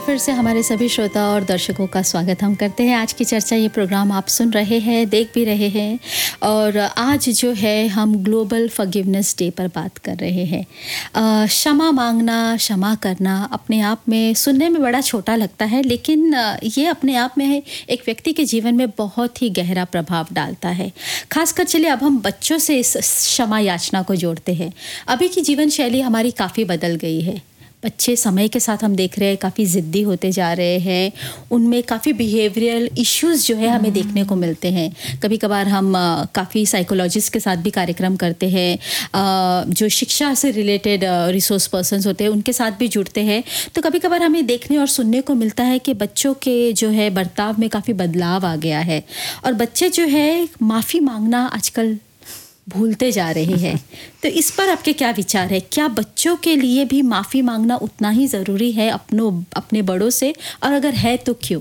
फिर से हमारे सभी श्रोता और दर्शकों का स्वागत हम करते हैं। आज की चर्चा ये प्रोग्राम आप सुन रहे हैं, देख भी रहे हैं और आज जो है हम ग्लोबल फॉरगिवनेस डे पर बात कर रहे हैं। क्षमा मांगना, क्षमा करना अपने आप में सुनने में बड़ा छोटा लगता है, लेकिन ये अपने आप में एक व्यक्ति के जीवन में बहुत ही गहरा प्रभाव डालता है। खासकर चलिए अब हम बच्चों से इस क्षमा याचना को जोड़ते हैं। अभी की जीवन शैली हमारी काफ़ी बदल गई है। बच्चे समय के साथ हम देख रहे हैं काफ़ी ज़िद्दी होते जा रहे हैं, उनमें काफ़ी बिहेवियरल इश्यूज़ जो है हमें देखने को मिलते हैं। कभी कभार हम काफ़ी साइकोलॉजिस्ट के साथ भी कार्यक्रम करते हैं, जो शिक्षा से रिलेटेड रिसोर्स पर्सन्स होते हैं उनके साथ भी जुड़ते हैं। तो कभी कभार हमें देखने और सुनने को मिलता है कि बच्चों के जो है बर्ताव में काफ़ी बदलाव आ गया है और बच्चे जो है माफ़ी मांगना आजकल भूलते जा रहे हैं। तो इस पर आपके क्या विचार है? क्या बच्चों के लिए भी माफ़ी मांगना उतना ही ज़रूरी है अपने बड़ों से, और अगर है तो क्यों?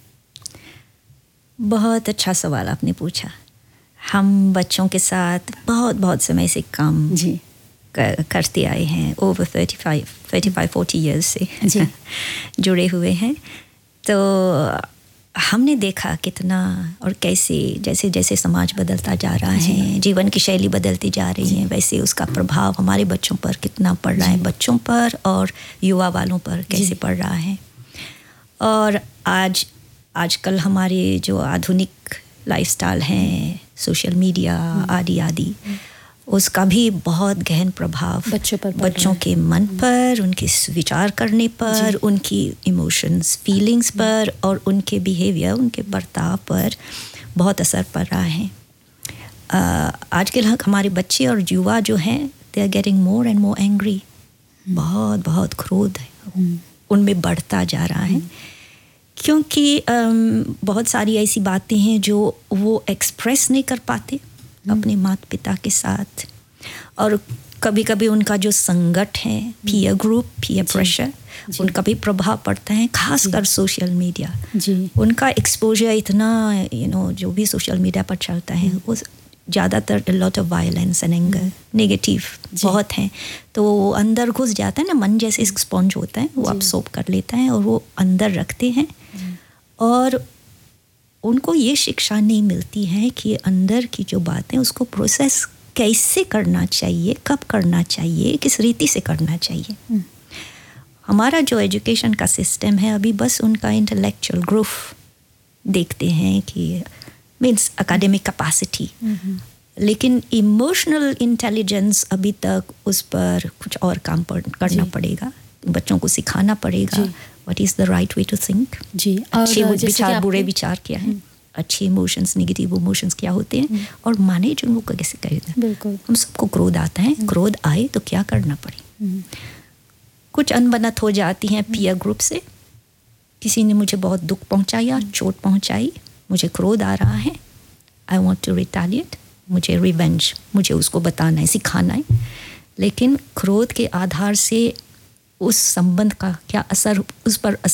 बहुत अच्छा सवाल आपने पूछा। हम बच्चों के साथ बहुत समय से काम करते आए हैं, ओवर 35-40 ईयर्स से जुड़े हुए हैं। तो हमने देखा कितना और कैसे जैसे जैसे समाज बदलता जा रहा है, जीवन की शैली बदलती जा रही है, वैसे उसका प्रभाव हमारे बच्चों पर कितना पड़ रहा है, बच्चों पर और युवा वालों पर कैसे पड़ रहा है। और आजकल हमारे जो आधुनिक लाइफस्टाइल हैं, सोशल मीडिया आदि उसका भी बहुत गहन प्रभाव बच्चों के मन पर, उनके विचार करने पर, उनकी इमोशंस, फीलिंग्स पर और उनके बिहेवियर, उनके बर्ताव पर बहुत असर पड़ रहा है। आजकल हमारे बच्चे और युवा जो हैं, they are getting more and more angry. बहुत क्रोध उनमें बढ़ता जा रहा है, क्योंकि बहुत सारी ऐसी बातें हैं जो वो एक्सप्रेस नहीं कर पाते अपने माता पिता के साथ। और कभी कभी उनका जो संगत है, पीयर ग्रुप, पीयर प्रेशर, उनका भी प्रभाव पड़ता है, खासकर सोशल मीडिया। उनका एक्सपोजर इतना जो भी सोशल मीडिया पर चलता है वो ज़्यादातर lot of violence and anger, negative बहुत हैं। तो वो अंदर घुस जाता है ना, मन जैसे स्पॉन्ज होता है, वो अब्सॉर्ब कर लेता है और वो अंदर रखते हैं। और उनको ये शिक्षा नहीं मिलती है कि अंदर की जो बातें उसको प्रोसेस कैसे करना चाहिए, कब करना चाहिए, किस रीति से करना चाहिए। हमारा जो एजुकेशन का सिस्टम है अभी बस उनका इंटेलेक्चुअल ग्रोथ देखते हैं कि मीन्स एकेडमिक कैपेसिटी, लेकिन इमोशनल इंटेलिजेंस अभी तक उस पर कुछ और काम करना पड़ेगा। बच्चों को सिखाना पड़ेगा What is the right way to think? अच्छे विचार, बुरे विचार क्या हैं, अच्छे इमोशंस, नेगेटिव इमोशंस क्या होते हैं, और माने जो उनको कैसे करेगा। हम सबको क्रोध आता है, क्रोध आए तो क्या करना पड़े। कुछ अनबनत हो जाती हैं पीयर ग्रुप से, किसी ने मुझे बहुत दुख पहुंचाया, चोट पहुंचाई, मुझे क्रोध आ रहा है, आई वॉन्ट टू रिटेलिएट, मुझे रिवेंज, मुझे उसको बताना है, सिखाना है। लेकिन क्रोध के आधार से उस संबंध का क्या असर, उस पर